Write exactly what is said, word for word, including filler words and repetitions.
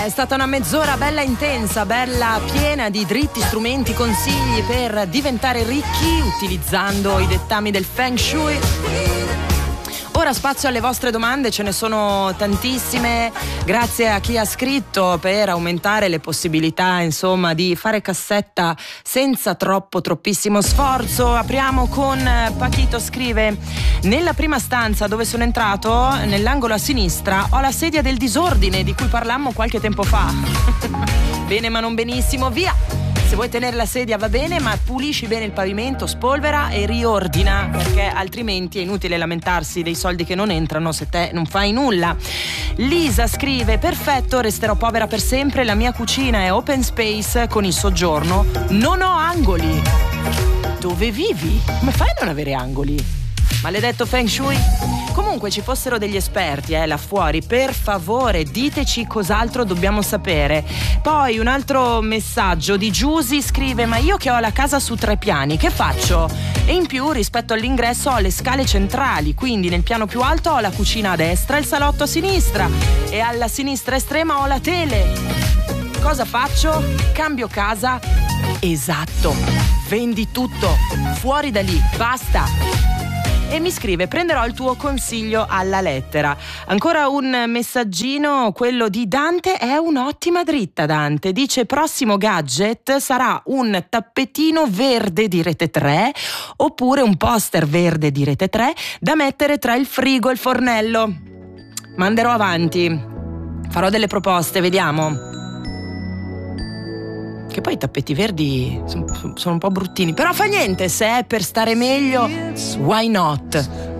È stata una mezz'ora bella intensa, bella piena di dritti, strumenti, consigli per diventare ricchi utilizzando i dettami del Feng Shui. Ora spazio alle vostre domande, ce ne sono tantissime, grazie a chi ha scritto per aumentare le possibilità, insomma, di fare cassetta senza troppo, troppissimo sforzo. Apriamo con Pachito, scrive: nella prima stanza dove sono entrato, nell'angolo a sinistra, ho la sedia del disordine di cui parlammo qualche tempo fa. Bene ma non benissimo, via! Se vuoi tenere la sedia va bene, ma pulisci bene il pavimento, spolvera e riordina, perché altrimenti è inutile lamentarsi dei soldi che non entrano se te non fai nulla. Lisa scrive: perfetto, resterò povera per sempre, la mia cucina è open space con il soggiorno, non ho angoli. Dove vivi? Come fai a non avere angoli? Maledetto Feng Shui. Comunque ci fossero degli esperti eh, là fuori, per favore diteci cos'altro dobbiamo sapere. Poi un altro messaggio di Giusy, scrive: ma io che ho la casa su tre piani, che faccio? E in più rispetto all'ingresso ho le scale centrali, quindi nel piano più alto ho la cucina a destra e il salotto a sinistra, e alla sinistra estrema ho la tele. Cosa faccio? Cambio casa? Esatto, vendi tutto, fuori da lì, basta. E mi scrive: prenderò il tuo consiglio alla lettera. Ancora un messaggino, quello di Dante, è un'ottima dritta. Dante dice: prossimo gadget sarà un tappetino verde di Rete tre oppure un poster verde di Rete tre da mettere tra il frigo e il fornello. Manderò avanti, farò delle proposte, vediamo. Che poi i tappeti verdi sono un po' bruttini, però fa niente, se è per stare meglio, why not?